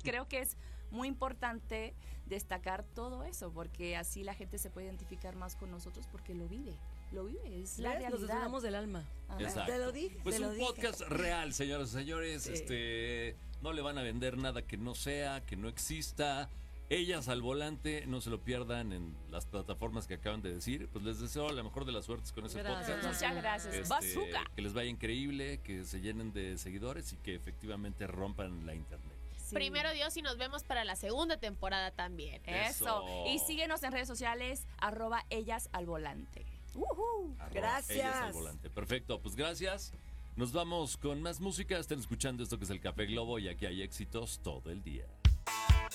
creo que es muy importante destacar todo eso, porque así la gente se puede identificar más con nosotros porque lo vive, es la realidad. Nos desnudamos del alma. Exacto. Te lo dije. Pues te lo un dije. podcast real, señoras y señores. Sí. No le van a vender nada que no sea, que no exista. Ellas al volante, no se lo pierdan en las plataformas que acaban de decir. Pues les deseo la mejor de las suertes con ese Gracias. podcast. Muchas gracias. Bazooka. Que les vaya increíble, que se llenen de seguidores y que efectivamente rompan la internet. Sí. Primero Dios y nos vemos para la segunda temporada también. Eso. Y síguenos en redes sociales, @ellas-al-volante. Gracias. Ellas al volante. Perfecto, pues gracias. Nos vamos con más música. Estén escuchando esto que es el Café Globo y aquí hay éxitos todo el día.